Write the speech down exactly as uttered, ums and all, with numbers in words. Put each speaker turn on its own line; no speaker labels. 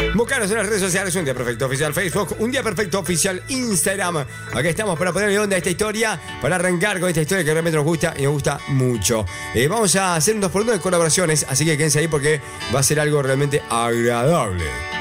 Buscaros en las redes sociales, Un Día Perfecto Oficial Facebook, Un Día Perfecto Oficial Instagram. Aquí estamos para ponerle onda a esta historia, para arrancar con esta historia que realmente nos gusta y nos gusta mucho. Eh, vamos a hacer un dos por uno de colaboraciones, así que quédense ahí porque va a ser algo realmente agradable.